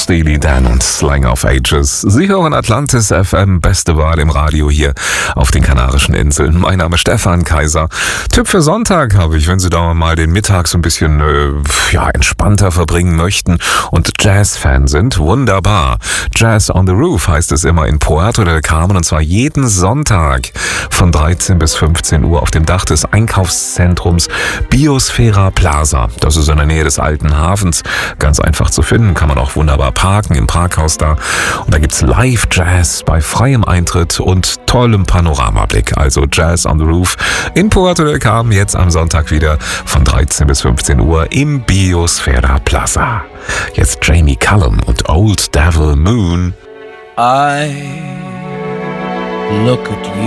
Steely Dan und Slang of Ages. Sie hören Atlantis FM, beste Wahl im Radio hier auf den Kanarischen Inseln. Mein Name ist Stefan Kaiser. Tipp für Sonntag habe ich, wenn Sie da mal den Mittag so ein bisschen entspannter verbringen möchten und Jazz-Fan sind. Wunderbar. Jazz on the Roof heißt es immer in Puerto del Carmen, und zwar jeden Sonntag von 13 bis 15 Uhr auf dem Dach des Einkaufszentrums Biosphera Plaza. Das ist in der Nähe des alten Hafens. Ganz einfach zu finden, kann man auch wunderbar parken im Parkhaus da. Und da gibt's Live-Jazz bei freiem Eintritt und tollem Panoramablick. Also Jazz on the Roof in Puerto del Carmen, jetzt am Sonntag wieder von 13 bis 15 Uhr im Biosphera Plaza. Jetzt Jamie Cullum und Old Devil Moon. I look at you.